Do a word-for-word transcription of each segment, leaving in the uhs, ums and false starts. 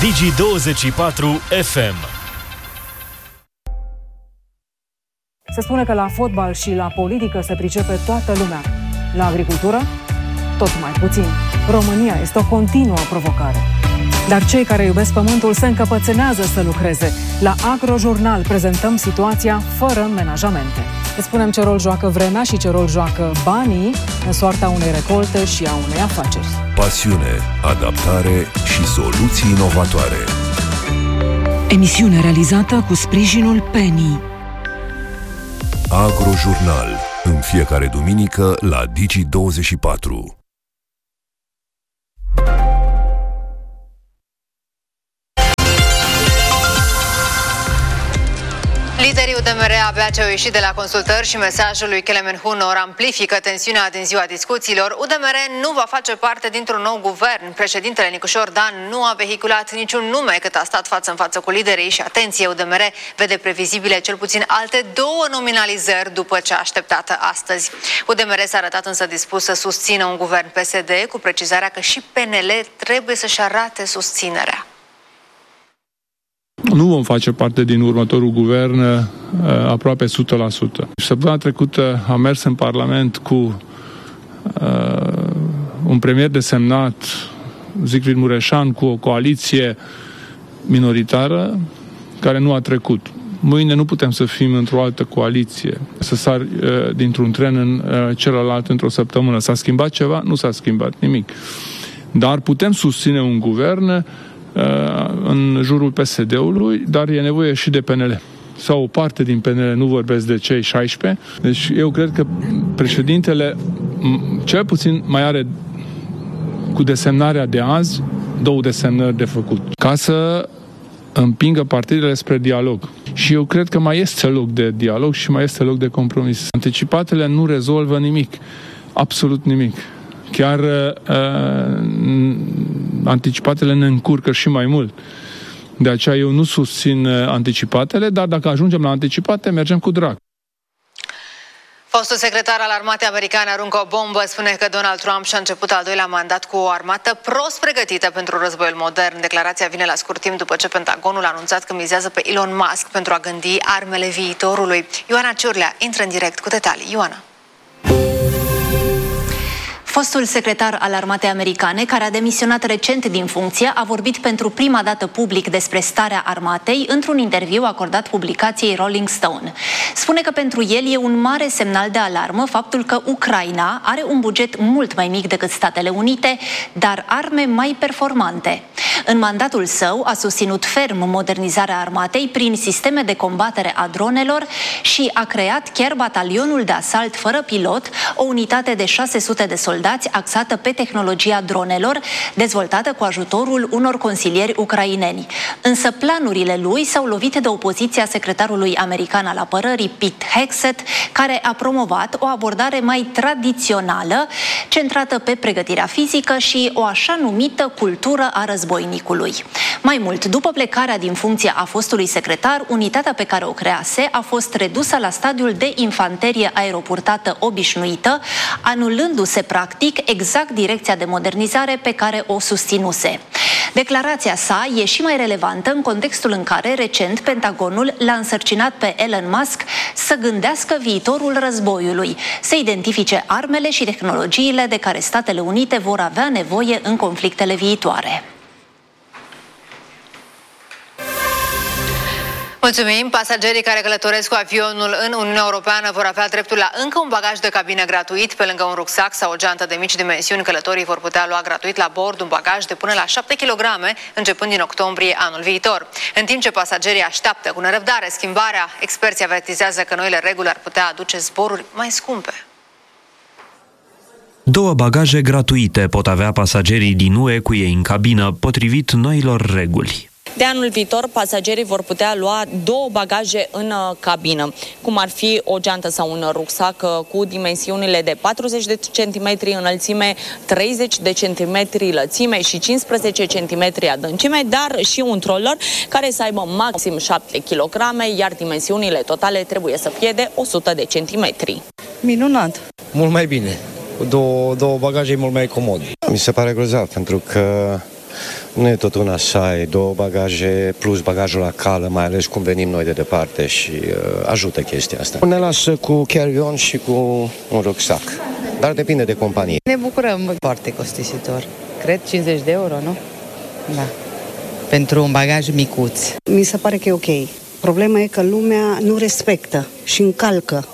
Digi douăzeci și patru F M. Se spune că la fotbal și la politică se pricepe toată lumea. La agricultură, tot mai puțin. România este o continuă provocare. Dar cei care iubesc pământul se încăpățânează să lucreze. La Agrojurnal prezentăm situația fără menajamente. Îți spunem ce rol joacă vremea și ce rol joacă banii în soarta unei recolte și a unei afaceri. Pasiune, adaptare și soluții inovatoare. Emisiune realizată cu sprijinul Penny. Agrojurnal, în fiecare duminică la Digi douăzeci și patru. Liderii U D M R abia ce au ieșit de la consultări și mesajul lui Kelemen Hunor amplifică tensiunea din ziua discuțiilor. U D M R nu va face parte dintr-un nou guvern. Președintele Nicușor Dan nu a vehiculat niciun nume cât a stat față în față cu liderii și, atenție, U D M R vede previzibile cel puțin alte două nominalizări după cea așteptată astăzi. U D M R s-a arătat însă dispus să susțină un guvern P S D, cu precizarea că și P N L trebuie să-și arate susținerea. Nu vom face parte din următorul guvern uh, aproape o sută la sută. Săptămâna trecută am mers în Parlament cu uh, un premier desemnat, Zicfrid Mureșan, cu o coaliție minoritară care nu a trecut. Mâine nu putem să fim într-o altă coaliție, să sar uh, dintr-un tren în uh, celălalt într-o săptămână. S-a schimbat ceva? Nu s-a schimbat nimic. Dar putem susține un guvern în jurul P S D-ului, dar e nevoie și de P N L. Sau o parte din P N L, nu vorbesc de cei șaisprezece. Deci eu cred că președintele cel puțin mai are, cu desemnarea de azi, două desemnări de făcut. Ca să împingă partidele spre dialog. Și eu cred că mai este loc de dialog și mai este loc de compromis. Anticipatele nu rezolvă nimic. Absolut nimic. Chiar uh, anticipatele ne încurcă și mai mult. De aceea eu nu susțin anticipatele, dar dacă ajungem la anticipate, mergem cu drag. Fostul secretar al armatei americane aruncă o bombă, spune că Donald Trump și-a început al doilea mandat cu o armată prost pregătită pentru războiul modern. Declarația vine la scurt timp după ce Pentagonul a anunțat că mizează pe Elon Musk pentru a gândi armele viitorului. Ioana Ciurlea intră în direct cu detalii. Ioana. Fostul secretar al armatei americane, care a demisionat recent din funcție, a vorbit pentru prima dată public despre starea armatei într-un interviu acordat publicației Rolling Stone. Spune că pentru el e un mare semnal de alarmă faptul că Ucraina are un buget mult mai mic decât Statele Unite, dar arme mai performante. În mandatul său a susținut ferm modernizarea armatei prin sisteme de combatere a dronelor și a creat chiar batalionul de asalt fără pilot, o unitate de șase sute de soldați axată pe tehnologia dronelor, dezvoltată cu ajutorul unor consilieri ucraineni. Însă planurile lui s-au lovit de opoziția secretarului american al apărării, Pete Hegseth, care a promovat o abordare mai tradițională, centrată pe pregătirea fizică și o așa numită cultură a războinicului. Mai mult, după plecarea din funcție a fostului secretar, unitatea pe care o crease a fost redusă la stadiul de infanterie aeropurtată obișnuită, anulându-se practic exact direcția de modernizare pe care o susținuse. Declarația sa e și mai relevantă în contextul în care recent Pentagonul l-a însărcinat pe Elon Musk să gândească viitorul războiului, să identifice armele și tehnologiile de care Statele Unite vor avea nevoie în conflictele viitoare. Mulțumim! Pasagerii care călătoresc cu avionul în Uniunea Europeană vor avea dreptul la încă un bagaj de cabină gratuit. Pe lângă un rucsac sau o geantă de mici dimensiuni, călătorii vor putea lua gratuit la bord un bagaj de până la șapte kilograme, începând din octombrie anul viitor. În timp ce pasagerii așteaptă cu nerăbdare schimbarea, experții avertizează că noile reguli ar putea aduce zboruri mai scumpe. Două bagaje gratuite pot avea pasagerii din U E cu ei în cabină, potrivit noilor reguli. De anul viitor, pasagerii vor putea lua două bagaje în cabină, cum ar fi o geantă sau un rucsac cu dimensiunile de patruzeci de centimetri înălțime, treizeci de centimetri lățime și cincisprezece centimetri adâncime, dar și un troller care să aibă maxim șapte kilograme, iar dimensiunile totale trebuie să fie de o sută de centimetri. Minunat! Mult mai bine. Două, două bagaje e mult mai comod. Mi se pare grozav, pentru că nu e tot una așa, ai două bagaje plus bagajul la cală, mai ales cum venim noi de departe și uh, ajută chestia asta. Ne lasă cu carry-on și cu un rucsac, dar depinde de companie. Ne bucurăm. Foarte costisitor. Cred cincizeci de euro, nu? Da. Pentru un bagaj micuț. Mi se pare că e ok. Problema e că lumea nu respectă și încalcă.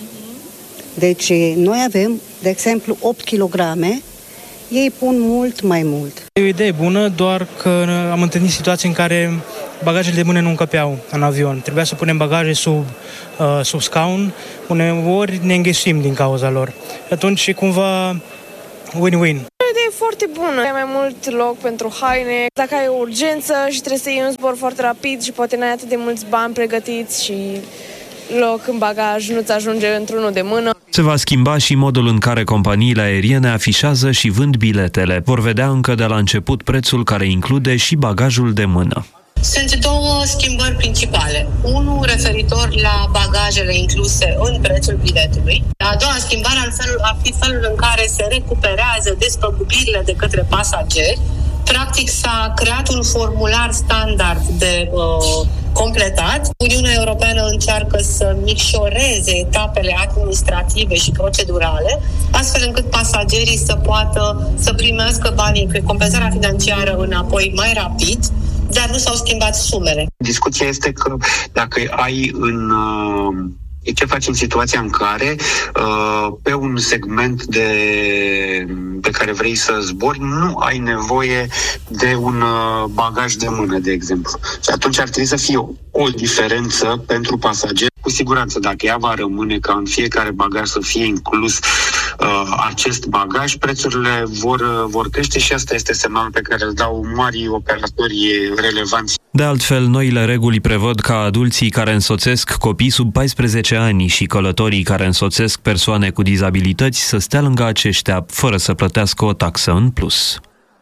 Deci noi avem, de exemplu, opt kilograme, ei pun mult mai mult. E o idee bună, doar că am întâlnit situații în care bagajele de mână nu încăpeau în avion. Trebuia să punem bagaje sub, uh, sub scaun, uneori ne înghesuim din cauza lor. Atunci e cumva win-win. O idee foarte bună. Ai mai mult loc pentru haine. Dacă ai o urgență și trebuie să iei un zbor foarte rapid și poate n-ai atât de mulți bani pregătiți și loc în bagaj nu-ți ajunge într-unul de mână. Se va schimba și modul în care companiile aeriene afișează și vând biletele. Vor vedea încă de la început prețul care include și bagajul de mână. Sunt două schimbări principale. Unul referitor la bagajele incluse în prețul biletului. A doua schimbare ar, fel, ar fi felul în care se recuperează despăgubirile de către pasageri. Practic s-a creat un formular standard de uh, completat. Uniunea Europeană încearcă să micșoreze etapele administrative și procedurale, astfel încât pasagerii să poată să primească banii, compensarea financiară înapoi mai rapid, dar nu s-au schimbat sumele. Discuția este că dacă ai în... Uh... ce faci în situația în care uh, pe un segment de, pe care vrei să zbori nu ai nevoie de un uh, bagaj de mână, de exemplu. Și atunci ar trebui să fie o, o diferență pentru pasageri. Cu siguranță, dacă ea va rămâne ca în fiecare bagaj să fie inclus uh, acest bagaj, prețurile vor, uh, vor crește și asta este semnalul pe care îl dau mari operatori relevanți. De altfel, noile reguli prevăd ca adulții care însoțesc copii sub paisprezece ani și călătorii care însoțesc persoane cu dizabilități să stea lângă aceștia, fără să plătească o taxă în plus.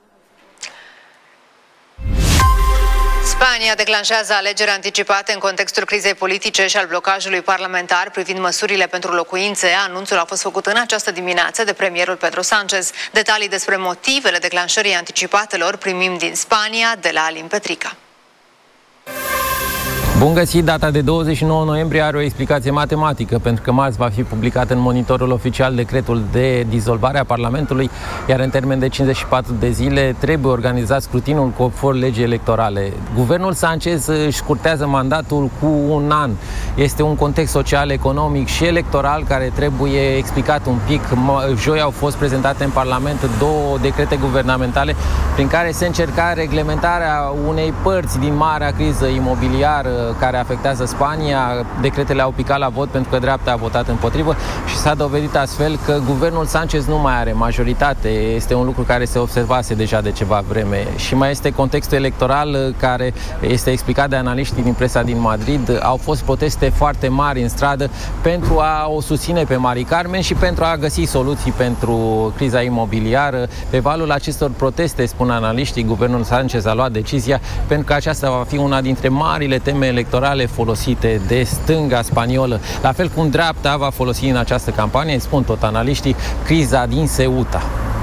Spania declanșează alegeri anticipate în contextul crizei politice și al blocajului parlamentar privind măsurile pentru locuințe. Anunțul a fost făcut în această dimineață de premierul Pedro Sánchez. Detalii despre motivele declanșării anticipatelor primim din Spania de la Alin Petrica. Bun găsit! Data de douăzeci și nouă noiembrie are o explicație matematică, pentru că marți va fi publicat în monitorul oficial decretul de dizolvare a Parlamentului, iar în termen de cincizeci și patru de zile trebuie organizat scrutinul conform legii electorale. Guvernul Sánchez își scurtează mandatul cu un an. Este un context social, economic și electoral care trebuie explicat un pic. Joi au fost prezentate în Parlament două decrete guvernamentale prin care se încerca reglementarea unei părți din marea criză imobiliară care afectează Spania. Decretele au picat la vot pentru că dreapta a votat împotrivă și s-a dovedit astfel că guvernul Sánchez nu mai are majoritate. Este un lucru care se observase deja de ceva vreme. Și mai este contextul electoral care este explicat de analiștii din presa din Madrid. Au fost proteste foarte mari în stradă pentru a o susține pe Mari Carmen și pentru a găsi soluții pentru criza imobiliară. Pe valul acestor proteste, spun analiștii, guvernul Sánchez a luat decizia pentru că aceasta va fi una dintre marile teme electorale folosite de stânga spaniolă, la fel cum dreapta va folosi în această campanie, spun tot analiștii, criza din Ceuta.